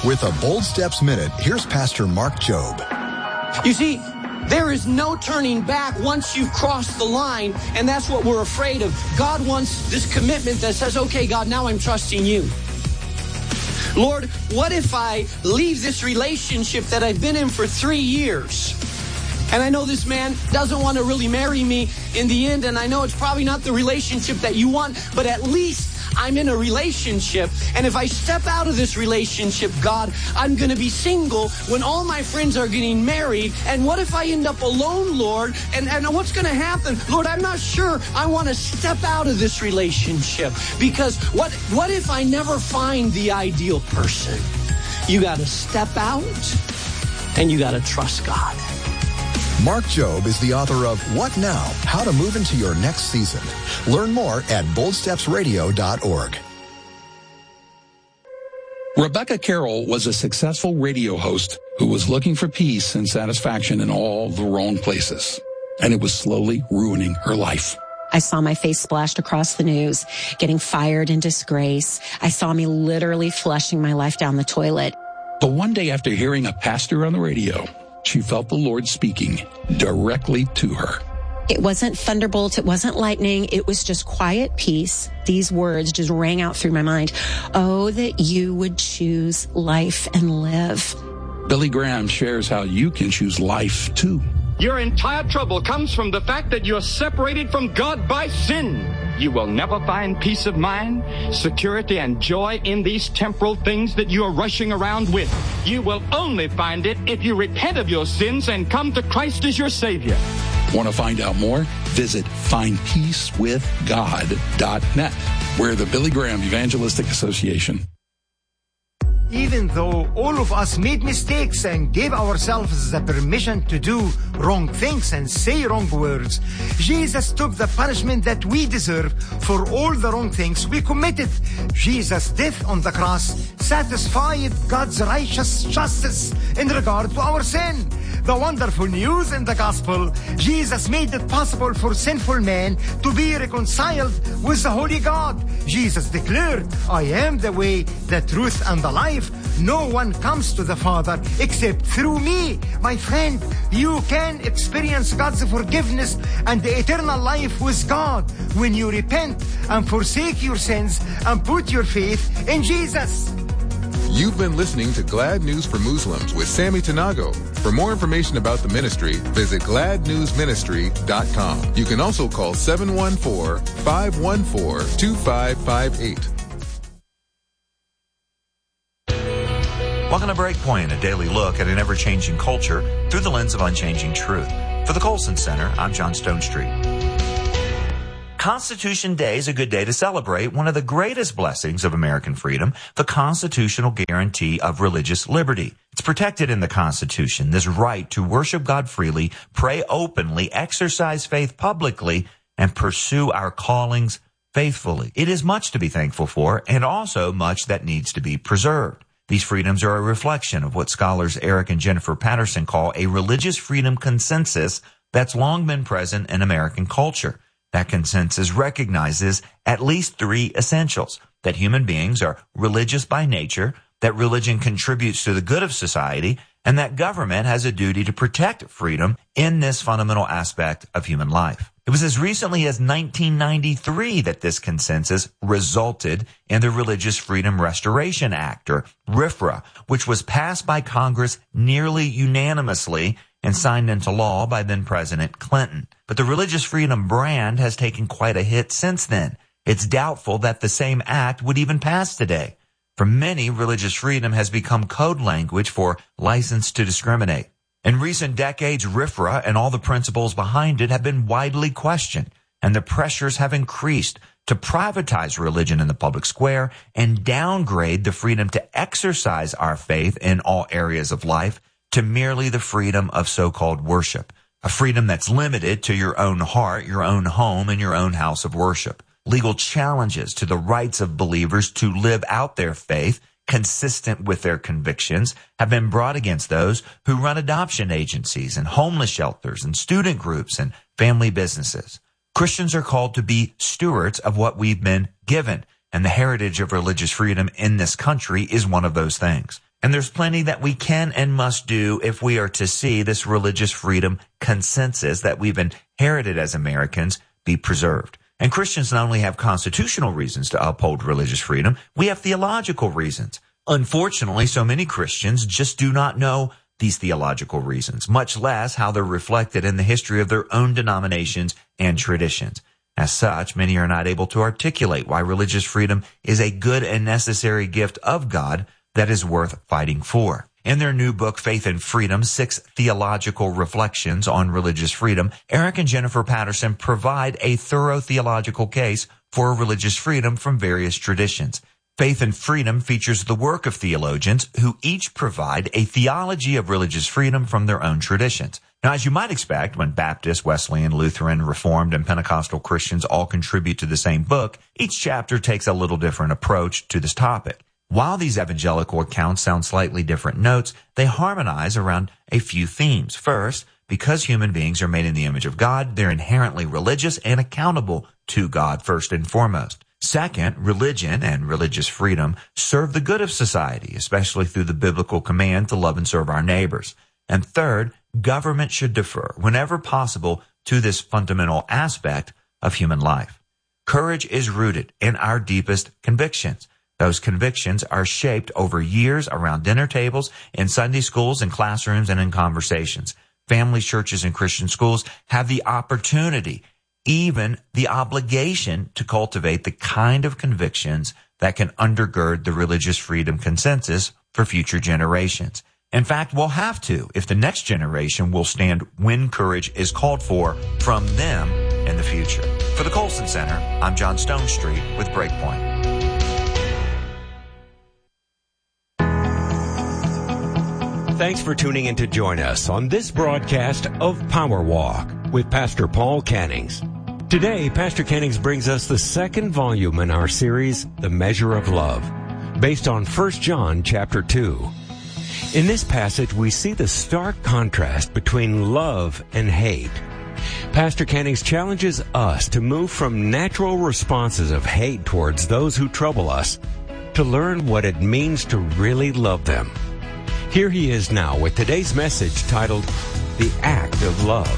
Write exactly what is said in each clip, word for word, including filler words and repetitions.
With a Bold Steps Minute, here's Pastor Mark Jobe. You see, there is no turning back once you've crossed the line, and that's what we're afraid of. God wants this commitment that says, okay, God, now I'm trusting you. Lord, what if I leave this relationship that I've been in for three years? And I know this man doesn't want to really marry me in the end, and I know it's probably not the relationship that you want, but at least I'm in a relationship, and if I step out of this relationship, God, I'm going to be single when all my friends are getting married. And what if I end up alone, Lord? And, and what's going to happen? Lord, I'm not sure I want to step out of this relationship, because what, what if I never find the ideal person? You got to step out, and you got to trust God. Mark Jobe is the author of What Now? How to Move into Your Next Season. Learn more at bold steps radio dot org. Rebecca Carroll was a successful radio host who was looking for peace and satisfaction in all the wrong places, and it was slowly ruining her life. I saw my face splashed across the news, getting fired in disgrace. I saw me literally flushing my life down the toilet. But one day after hearing a pastor on the radio, she felt the Lord speaking directly to her. It wasn't thunderbolt. It wasn't lightning. It was just quiet peace. These words just rang out through my mind. Oh, that you would choose life and live. Billy Graham shares how you can choose life too. Your entire trouble comes from the fact that you're separated from God by sin. You will never find peace of mind, security, and joy in these temporal things that you are rushing around with. You will only find it if you repent of your sins and come to Christ as your Savior. Want to find out more? Visit find peace with god dot net. We're the Billy Graham Evangelistic Association. Even though all of us made mistakes and gave ourselves the permission to do wrong things and say wrong words, Jesus took the punishment that we deserve for all the wrong things we committed. Jesus' death on the cross satisfied God's righteous justice in regard to our sin. The wonderful news in the gospel, Jesus made it possible for sinful man to be reconciled with the holy God. Jesus declared, I am the way, the truth, and the life. No one comes to the Father except through me. My friend, you can experience God's forgiveness and the eternal life with God when you repent and forsake your sins and put your faith in Jesus. You've been listening to Glad News for Muslims with Sammy Tanago. For more information about the ministry, visit glad news ministry dot com. You can also call seven one four, five one four, two five five eight. Welcome to Breakpoint, a daily look at an ever-changing culture through the lens of unchanging truth. For the Colson Center, I'm John Stone Street. Constitution Day is a good day to celebrate one of the greatest blessings of American freedom, the constitutional guarantee of religious liberty. It's protected in the Constitution, this right to worship God freely, pray openly, exercise faith publicly, and pursue our callings faithfully. It is much to be thankful for, and also much that needs to be preserved. These freedoms are a reflection of what scholars Eric and Jennifer Patterson call a religious freedom consensus that's long been present in American culture. That consensus recognizes at least three essentials: that human beings are religious by nature, that religion contributes to the good of society, and that government has a duty to protect freedom in this fundamental aspect of human life. It was as recently as nineteen ninety-three that this consensus resulted in the Religious Freedom Restoration Act, or R F R A, which was passed by Congress nearly unanimously and signed into law by then-President Clinton. But the religious freedom brand has taken quite a hit since then. It's doubtful that the same act would even pass today. For many, religious freedom has become code language for license to discriminate. In recent decades, R F R A and all the principles behind it have been widely questioned, and the pressures have increased to privatize religion in the public square and downgrade the freedom to exercise our faith in all areas of life to merely the freedom of so-called worship, a freedom that's limited to your own heart, your own home, and your own house of worship. Legal challenges to the rights of believers to live out their faith consistent with their convictions have been brought against those who run adoption agencies and homeless shelters and student groups and family businesses. Christians are called to be stewards of what we've been given, and the heritage of religious freedom in this country is one of those things. And there's plenty that we can and must do if we are to see this religious freedom consensus that we've inherited as Americans be preserved. And Christians not only have constitutional reasons to uphold religious freedom, we have theological reasons. Unfortunately, so many Christians just do not know these theological reasons, much less how they're reflected in the history of their own denominations and traditions. As such, many are not able to articulate why religious freedom is a good and necessary gift of God that is worth fighting for. In their new book, Faith and Freedom, Six Theological Reflections on Religious Freedom, Eric and Jennifer Patterson provide a thorough theological case for religious freedom from various traditions. Faith and Freedom features the work of theologians who each provide a theology of religious freedom from their own traditions. Now, as you might expect, when Baptist, Wesleyan, Lutheran, Reformed, and Pentecostal Christians all contribute to the same book, each chapter takes a little different approach to this topic. While these evangelical accounts sound slightly different notes, they harmonize around a few themes. First, because human beings are made in the image of God, they're inherently religious and accountable to God first and foremost. Second, religion and religious freedom serve the good of society, especially through the biblical command to love and serve our neighbors. And third, government should defer, whenever possible, to this fundamental aspect of human life. Courage is rooted in our deepest convictions. Those convictions are shaped over years around dinner tables, in Sunday schools, in classrooms, and in conversations. Families, churches, and Christian schools have the opportunity, even the obligation, to cultivate the kind of convictions that can undergird the religious freedom consensus for future generations. In fact, we'll have to if the next generation will stand when courage is called for from them in the future. For the Colson Center, I'm John Stonestreet with Breakpoint. Thanks for tuning in to join us on this broadcast of Power Walk with Pastor Paul Cannings. Today, Pastor Cannings brings us the second volume in our series, The Measure of Love, based on First John chapter two. In this passage, we see the stark contrast between love and hate. Pastor Cannings challenges us to move from natural responses of hate towards those who trouble us to learn what it means to really love them. Here he is now with today's message titled, The Act of Love.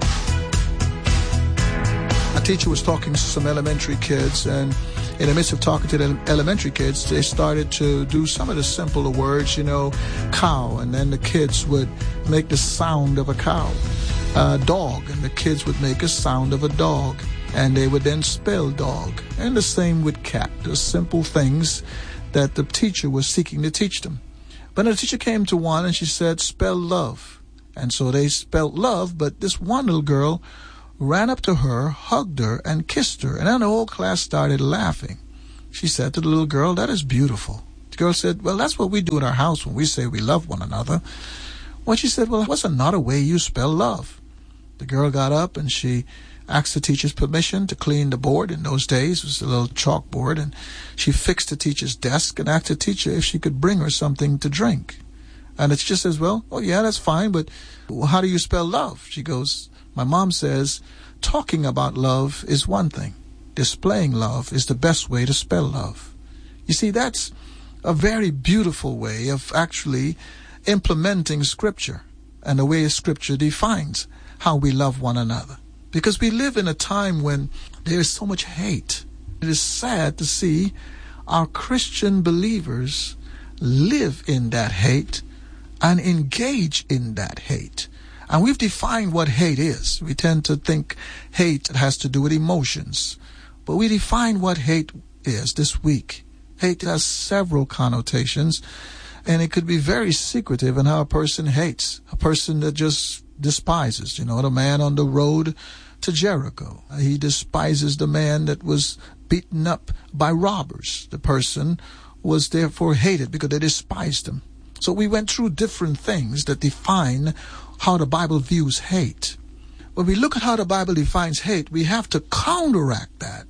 A teacher was talking to some elementary kids, and in the midst of talking to the elementary kids, they started to do some of the simpler words, you know, cow, and then the kids would make the sound of a cow. Uh, dog, and the kids would make a sound of a dog, and they would then spell dog. And the same with cat, the simple things that the teacher was seeking to teach them. But the teacher came to one and she said, spell love. And so they spelled love, but this one little girl ran up to her, hugged her, and kissed her. And then the whole class started laughing. She said to the little girl, that is beautiful. The girl said, well, that's what we do in our house when we say we love one another. Well, she said, well, what's another way you spell love? The girl got up and she asked the teacher's permission to clean the board. In those days, it was a little chalkboard, and she fixed the teacher's desk and asked the teacher if she could bring her something to drink. And the teacher says, well, oh yeah, that's fine, but how do you spell love? She goes, my mom says, talking about love is one thing. Displaying love is the best way to spell love. You see, that's a very beautiful way of actually implementing Scripture and the way Scripture defines how we love one another. Because we live in a time when there is so much hate. It is sad to see our Christian believers live in that hate and engage in that hate. And we've defined what hate is. We tend to think hate has to do with emotions. But we define what hate is this week. Hate has several connotations, and it could be very secretive in how a person hates. A person that just despises, you know, the man on the road to Jericho. He despises the man that was beaten up by robbers. The person was therefore hated because they despised him. So we went through different things that define how the Bible views hate. When we look at how the Bible defines hate, we have to counteract that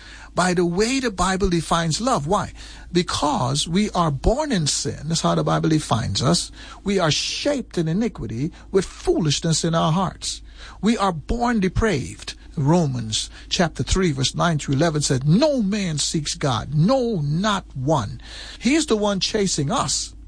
by the way the Bible defines love. Why? Because we are born in sin. That's how the Bible defines us. We are shaped in iniquity with foolishness in our hearts. We are born depraved. Romans chapter three, verse nine through eleven said, no man seeks God. No, not one. He is the one chasing us.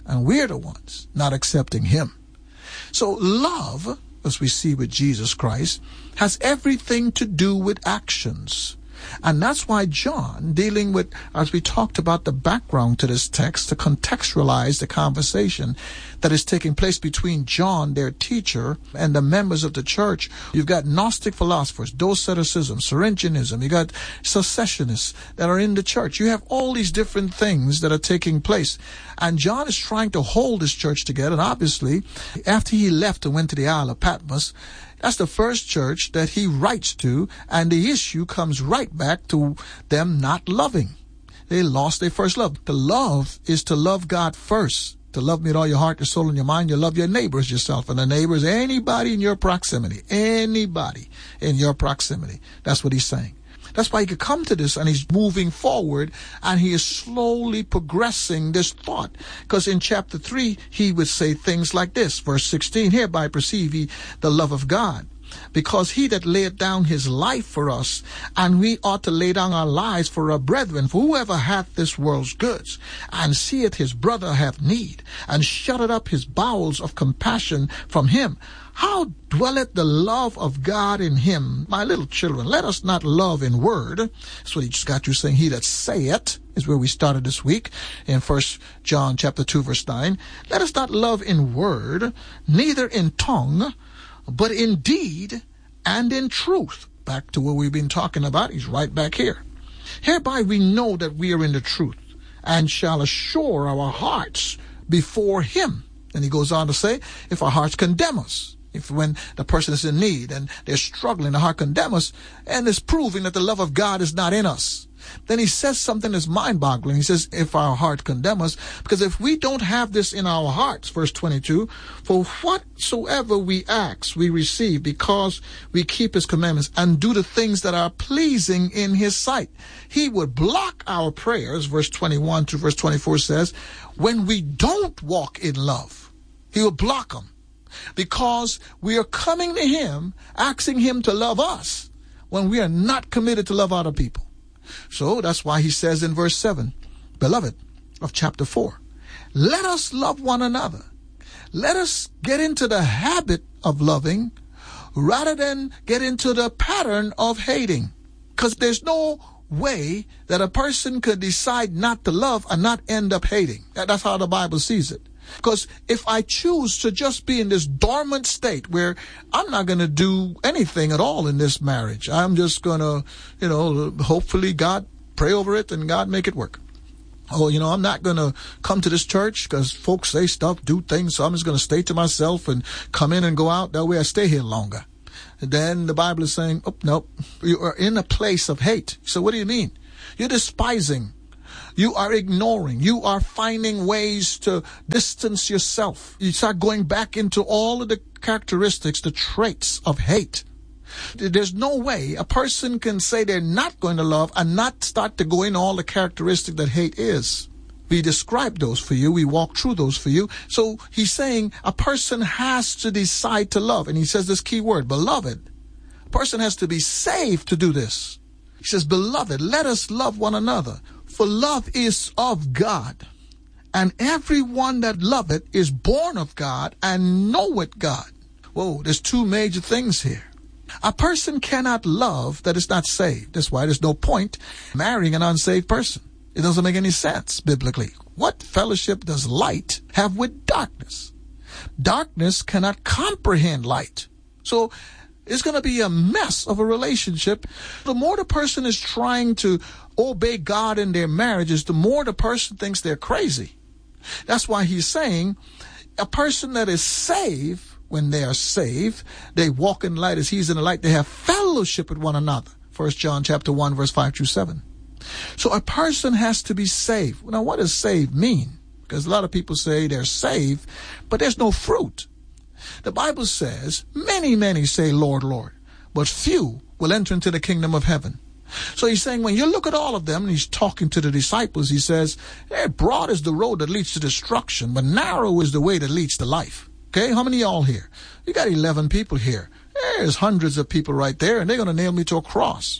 And we're the ones not accepting him. So love, as we see with Jesus Christ, has everything to do with actions. And that's why John, dealing with, as we talked about the background to this text, to contextualize the conversation that is taking place between John, their teacher, and the members of the church. You've got Gnostic philosophers, Doceticism, Cyrenaicanism, you got secessionists that are in the church. You have all these different things that are taking place. And John is trying to hold this church together. And obviously, after he left and went to the Isle of Patmos, that's the first church that he writes to, and the issue comes right back to them not loving. They lost their first love. The love is to love God first, to love me with all your heart, your soul, and your mind. You love your neighbors yourself, and the neighbor is anybody in your proximity. Anybody in your proximity. That's what he's saying. That's why he could come to this, and he's moving forward, and he is slowly progressing this thought. Because in chapter three, he would say things like this, verse sixteen, hereby perceive ye the love of God, because he that laid down his life for us, and we ought to lay down our lives for our brethren. For whoever hath this world's goods, and seeth his brother have need, and shutteth up his bowels of compassion from him, how dwelleth the love of God in him? My little children, let us not love in word. That's what he just got you saying. He that saith is where we started this week in First John chapter two, verse nine. Let us not love in word, neither in tongue, but in deed and in truth. Back to what we've been talking about. He's right back here. Hereby we know that we are in the truth, and shall assure our hearts before him. And he goes on to say, if our hearts condemn us, if when the person is in need and they're struggling, the heart condemn us, and it's proving that the love of God is not in us. Then he says something that's mind-boggling. He says, if our heart condemn us, because if we don't have this in our hearts, verse twenty-two, for whatsoever we ask, we receive, because we keep his commandments and do the things that are pleasing in his sight. He would block our prayers, verse twenty-one to verse twenty-four says, when we don't walk in love. He will block them. Because we are coming to him, asking him to love us, when we are not committed to love other people. So that's why he says in verse seven, beloved, of chapter four, let us love one another. Let us get into the habit of loving rather than get into the pattern of hating. Because there's no way that a person could decide not to love and not end up hating. That's how the Bible sees it. Because if I choose to just be in this dormant state where I'm not going to do anything at all in this marriage, I'm just going to, you know, hopefully God pray over it and God make it work. Oh, you know, I'm not going to come to this church because folks say stuff, do things, so I'm just going to stay to myself and come in and go out. That way I stay here longer. And then the Bible is saying, oh, no, you are in a place of hate. So what do you mean? You're despising. You are ignoring. You are finding ways to distance yourself. You start going back into all of the characteristics, the traits of hate. There's no way a person can say they're not going to love and not start to go in all the characteristics that hate is. We describe those for you. We walk through those for you. So he's saying a person has to decide to love. And he says this key word, beloved. A person has to be saved to do this. He says, beloved, let us love one another. For love is of God, and everyone that loveth is born of God and knoweth God. Whoa, there's two major things here. A person cannot love that is not saved. That's why there's no point marrying an unsaved person. It doesn't make any sense biblically. What fellowship does light have with darkness? Darkness cannot comprehend light. So it's going to be a mess of a relationship. The more the person is trying to obey God in their marriages, the more the person thinks they're crazy. That's why he's saying a person that is saved, when they are saved, they walk in light as he's in the light. They have fellowship with one another. First John chapter one, verse five through seven. So a person has to be saved. Now, what does saved mean? Because a lot of people say they're saved, but there's no fruit. The Bible says, many, many say, Lord, Lord, but few will enter into the kingdom of heaven. So he's saying when you look at all of them, and he's talking to the disciples, he says, hey, broad is the road that leads to destruction, but narrow is the way that leads to life. Okay, how many of y'all here? You got eleven people here. There's hundreds of people right there, and they're going to nail me to a cross.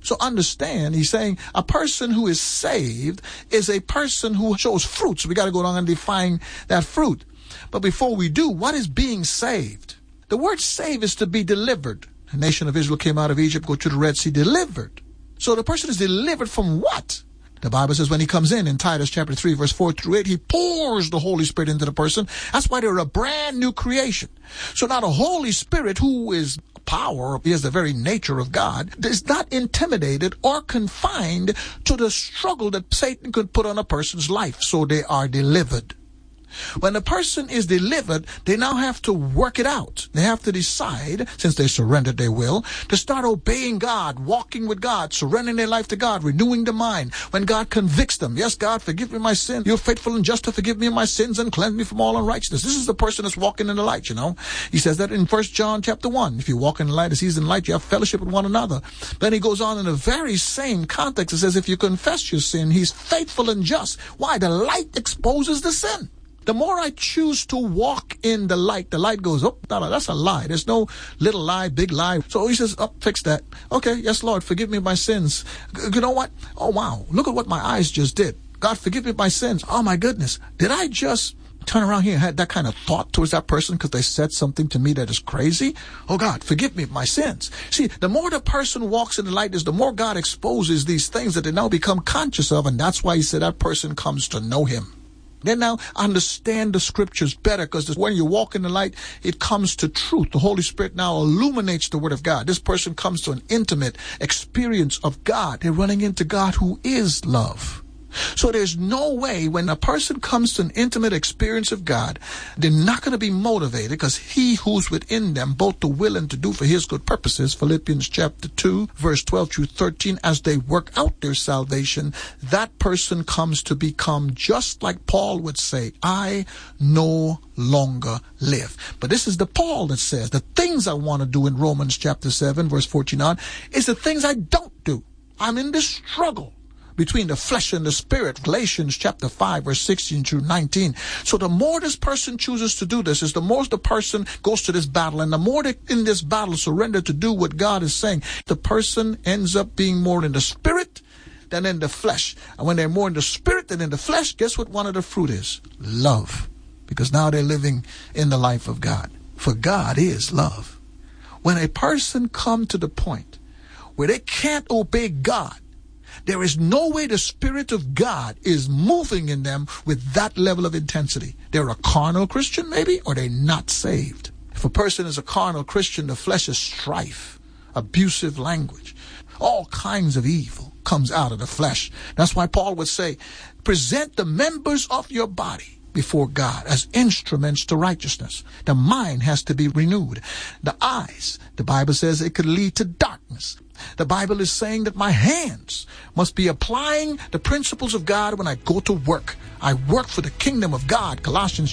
So understand, he's saying a person who is saved is a person who shows fruit. So we got to go along and define that fruit. But before we do, what is being saved? The word save is to be delivered. The nation of Israel came out of Egypt, go to the Red Sea, delivered. So the person is delivered from what? The Bible says when he comes in, in Titus chapter three, verse four through eight, he pours the Holy Spirit into the person. That's why they're a brand new creation. So now the Holy Spirit, who is power, is the very nature of God, is not intimidated or confined to the struggle that Satan could put on a person's life. So they are delivered. When a person is delivered, they now have to work it out. They have to decide, since they surrendered their will, to start obeying God, walking with God, surrendering their life to God, renewing the mind. When God convicts them, yes, God, forgive me my sin. You're faithful and just to forgive me my sins and cleanse me from all unrighteousness. This is the person that's walking in the light, you know. He says that in First John chapter one. If you walk in the light as he's in the light, you have fellowship with one another. Then he goes on in the very same context. It says, if you confess your sin, he's faithful and just. Why? The light exposes the sin. The more I choose to walk in the light, the light goes, oh, no, no, that's a lie. There's no little lie, big lie. So he says, oh, fix that. Okay, yes, Lord, forgive me my sins. You know what? Oh, wow, look at what my eyes just did. God, forgive me my sins. Oh, my goodness. Did I just turn around here and had that kind of thought towards that person because they said something to me that is crazy? Oh, God, forgive me my sins. See, the more the person walks in the light is the more God exposes these things that they now become conscious of. And that's why he said that person comes to know him. They now understand the scriptures better because when you walk in the light, it comes to truth. The Holy Spirit now illuminates the word of God. This person comes to an intimate experience of God. They're running into God who is love. So there's no way when a person comes to an intimate experience of God, they're not going to be motivated because he who's within them, both to will and to do for his good purposes, Philippians chapter two, verse twelve through thirteen, as they work out their salvation, that person comes to become just like Paul would say, I no longer live. But this is the Paul that says the things I want to do in Romans chapter seven, verse fourteen on, is the things I don't do. I'm in this struggle between the flesh and the spirit, Galatians chapter five, verse sixteen through nineteen. So the more this person chooses to do this, is the more the person goes to this battle, and the more they in this battle surrender to do what God is saying, the person ends up being more in the spirit than in the flesh. And when they're more in the spirit than in the flesh, guess what one of the fruit is? Love. Because now they're living in the life of God. For God is love. When a person comes to the point where they can't obey God, there is no way the Spirit of God is moving in them with that level of intensity. They're a carnal Christian, maybe, or they're not saved. If a person is a carnal Christian, the flesh is strife, abusive language, all kinds of evil comes out of the flesh. That's why Paul would say, present the members of your body before God as instruments to righteousness. The mind has to be renewed. The eyes, the Bible says it could lead to darkness. The Bible is saying that my hands must be applying the principles of God when I go to work. I work for the kingdom of God, Colossians